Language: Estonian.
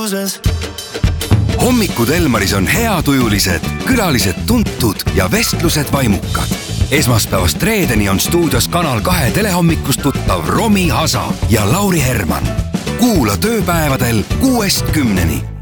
valguses. Hommikud Elmaris on heatujulised, külalised tuntud ja vestlused vaimukad. Esmaspäevast reedeni on stuudios Kanal 2 telehommikust tuttav Romi Hasa ja Lauri Herman. Kuula tööpäevadel 6-10.